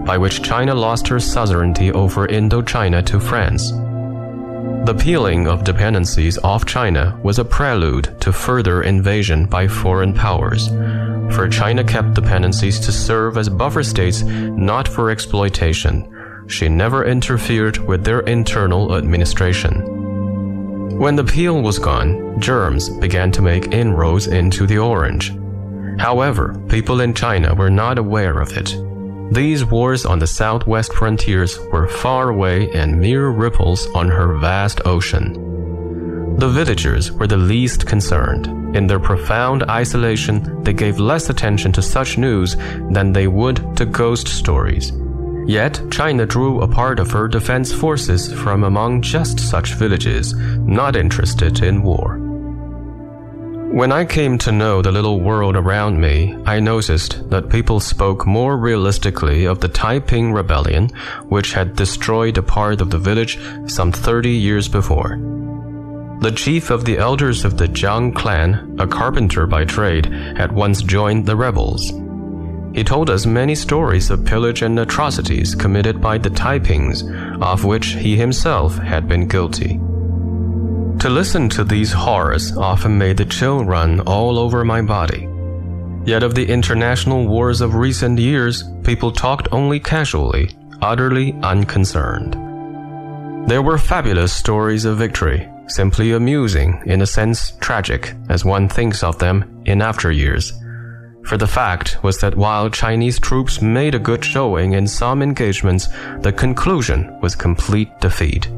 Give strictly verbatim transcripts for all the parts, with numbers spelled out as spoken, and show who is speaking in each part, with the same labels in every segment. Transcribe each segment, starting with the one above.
Speaker 1: by which China lost her suzerainty over Indochina to France. The peeling of dependencies off China was a prelude to further invasion by foreign powers, for China kept dependencies to serve as buffer states, not for exploitation. She never interfered with their internal administration. When the peel was gone, germs began to make inroads into the orange. However, people in China were not aware of it. These wars on the southwest frontiers were far away and mere ripples on her vast ocean. The villagers were the least concerned. In their profound isolation, they gave less attention to such news than they would to ghost stories. Yet, China drew a part of her defense forces from among just such villages, not interested in war. When I came to know the little world around me, I noticed that people spoke more realistically of the Taiping Rebellion, which had destroyed a part of the village some thirty years before. The chief of the elders of the Jiang clan, a carpenter by trade, had once joined the rebels. He told us many stories of pillage and atrocities committed by the Taipings, of which he himself had been guilty. To listen to these horrors often made the chill run all over my body. Yet of the international wars of recent years, people talked only casually, utterly unconcerned. There were fabulous stories of victory, simply amusing, in a sense tragic, as one thinks of them in after years. For the fact was that while Chinese troops made a good showing in some engagements, the conclusion was complete defeat.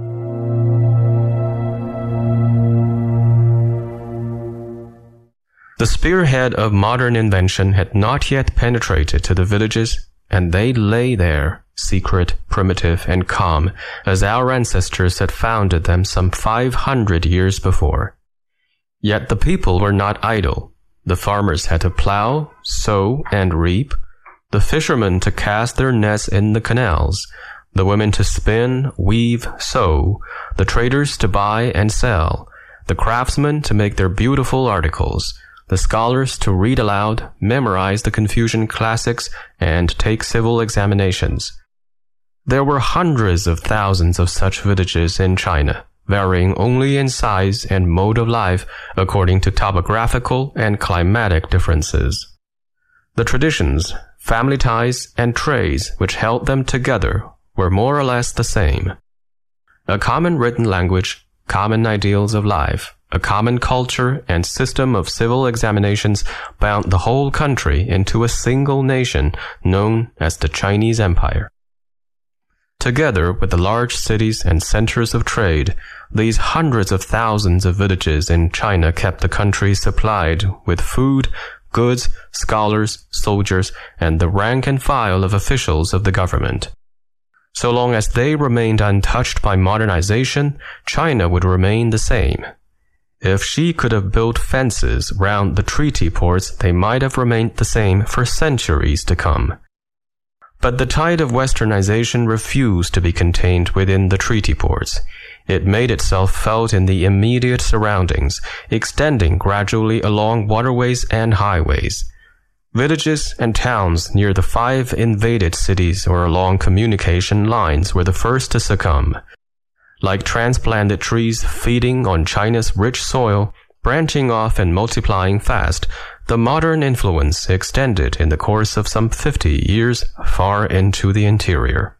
Speaker 1: The spearhead of modern invention had not yet penetrated to the villages, and they lay there, secret, primitive, and calm, as our ancestors had founded them some five hundred years before. Yet the people were not idle. The farmers had to plow, sow, and reap, the fishermen to cast their nets in the canals, the women to spin, weave, sew, the traders to buy and sell, the craftsmen to make their beautiful articles, the scholars to read aloud, memorize the Confucian classics, and take civil examinations. There were hundreds of thousands of such villages in China, varying only in size and mode of life according to topographical and climatic differences. The traditions, family ties, and trades which held them together were more or less the same. A common written language, common ideals of life, a common culture and system of civil examinations bound the whole country into a single nation known as the Chinese Empire. Together with the large cities and centers of trade, these hundreds of thousands of villages in China kept the country supplied with food, goods, scholars, soldiers, and the rank and file of officials of the government. So long as they remained untouched by modernization, China would remain the same. If she could have built fences round the treaty ports, they might have remained the same for centuries to come. But the tide of westernization refused to be contained within the treaty ports. It made itself felt in the immediate surroundings, extending gradually along waterways and highways. Villages and towns near the five invaded cities or along communication lines were the first to succumb. Like transplanted trees feeding on China's rich soil, branching off and multiplying fast, the modern influence extended in the course of some fifty years far into the interior.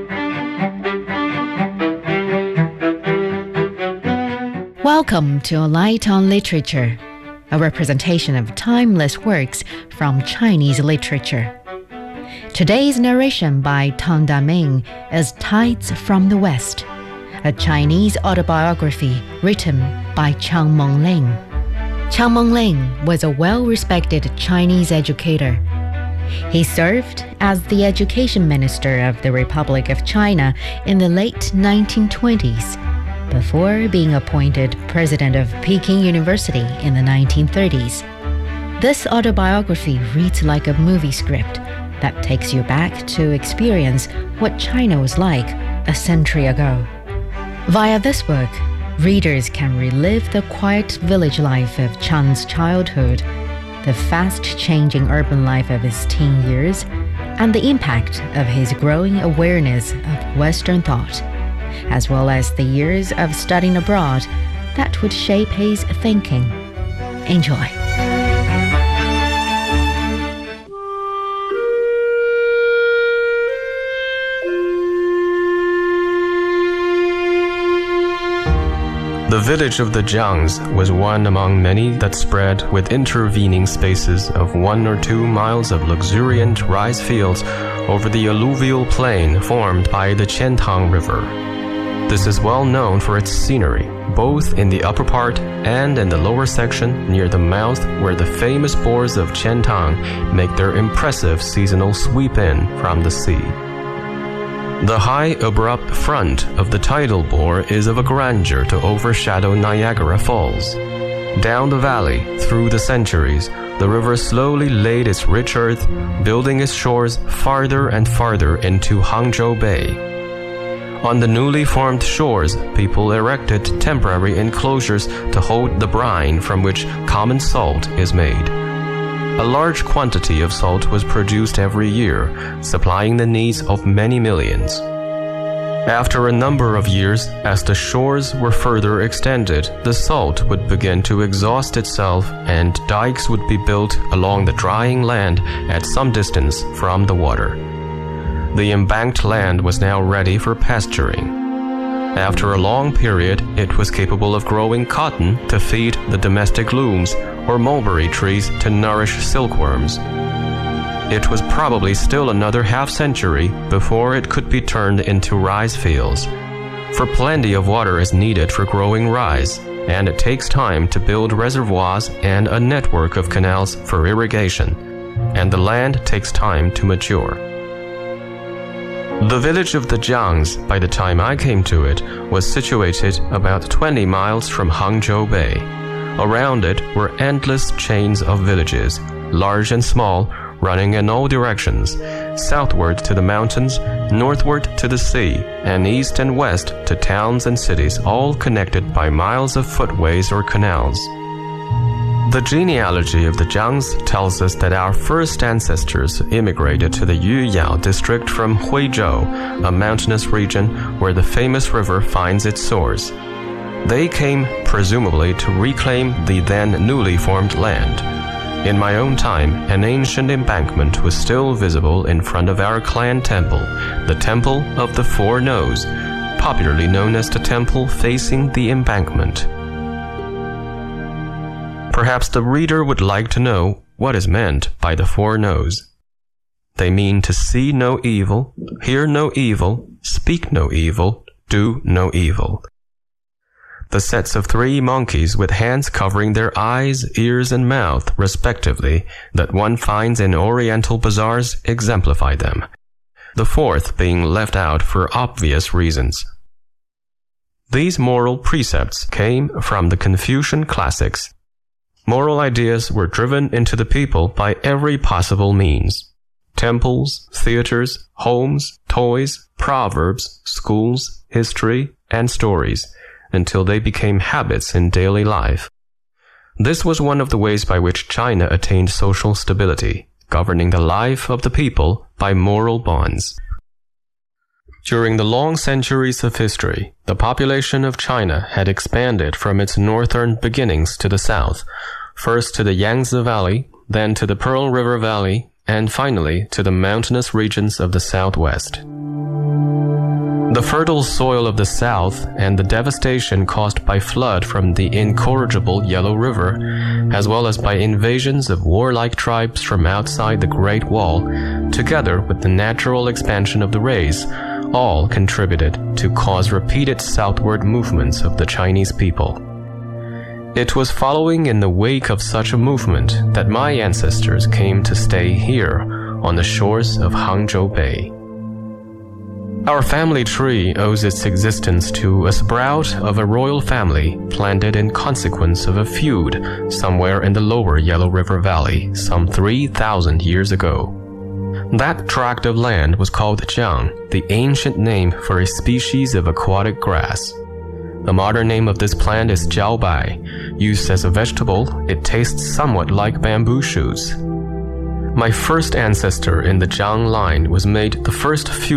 Speaker 2: Welcome to A Light on Literature, a representation of timeless works from Chinese literature. Today's narration by Tang Daming is Tides from the West, a Chinese autobiography written by Chiang Meng-ling. Chiang Meng-ling was a well-respected Chinese educator. He served as the education minister of the Republic of China in the late nineteen twenties, before being appointed president of Peking University in the nineteen thirties. This autobiography reads like a movie script that takes you back to experience what China was like a century ago. Via this book, readers can relive the quiet village life of Chiang's childhood, the fast-changing urban life of his teen years, and the impact of his growing awareness of Western thought, as well as the years of studying abroad that would shape his thinking. Enjoy.
Speaker 1: The village of the Jiangs was one among many that spread with intervening spaces of one or two miles of luxuriant rice fields over the alluvial plain formed by the Qiantang River. This is well known for its scenery, both in the upper part and in the lower section near the mouth where the famous bores of Qiantang make their impressive seasonal sweep in from the sea. The high, abrupt front of the tidal bore is of a grandeur to overshadow Niagara Falls. Down the valley, through the centuries, the river slowly laid its rich earth, building its shores farther and farther into Hangzhou Bay. On the newly formed shores, people erected temporary enclosures to hold the brine from which common salt is made. A large quantity of salt was produced every year, supplying the needs of many millions. After a number of years, as the shores were further extended, the salt would begin to exhaust itself and dikes would be built along the drying land at some distance from the water. The embanked land was now ready for pasturing. After a long period, it was capable of growing cotton to feed the domestic looms or mulberry trees to nourish silkworms. It was probably still another half century before it could be turned into rice fields. For plenty of water is needed for growing rice, and it takes time to build reservoirs and a network of canals for irrigation, and the land takes time to mature. The village of the Jiangs, by the time I came to it, was situated about twenty miles from Hangzhou Bay. Around it were endless chains of villages, large and small, running in all directions, southward to the mountains, northward to the sea, and east and west to towns and cities, all connected by miles of footways or canals. The genealogy of the Jiangs tells us that our first ancestors immigrated to the Yuyao district from Huizhou, a mountainous region where the famous river finds its source. They came, presumably, to reclaim the then newly formed land. In my own time, an ancient embankment was still visible in front of our clan temple, the Temple of the Four Nose, popularly known as the temple facing the embankment. Perhaps the reader would like to know what is meant by the four noes. They mean to see no evil, hear no evil, speak no evil, do no evil. The sets of three monkeys with hands covering their eyes, ears, and mouth, respectively, that one finds in Oriental bazaars exemplify them, the fourth being left out for obvious reasons. These moral precepts came from the Confucian classics. Moral ideas were driven into the people by every possible means. Temples, theaters, homes, toys, proverbs, schools, history, and stories, until they became habits in daily life. This was one of the ways by which China attained social stability, governing the life of the people by moral bonds. During the long centuries of history, the population of China had expanded from its northern beginnings to the south, first to the Yangtze Valley, then to the Pearl River Valley, and finally to the mountainous regions of the southwest. The fertile soil of the south and the devastation caused by flood from the incorrigible Yellow River, as well as by invasions of warlike tribes from outside the Great Wall, together with the natural expansion of the race, all contributed to cause repeated southward movements of the Chinese people. It was following in the wake of such a movement that my ancestors came to stay here on the shores of Hangzhou Bay. Our family tree owes its existence to a sprout of a royal family planted in consequence of a feud somewhere in the lower Yellow River Valley some three thousand years ago. That tract of land was called Jiang, the ancient name for a species of aquatic grass. The modern name of this plant is jiaobai. Used as a vegetable, it tastes somewhat like bamboo shoots. My first ancestor in the Zhang line was made the first feudal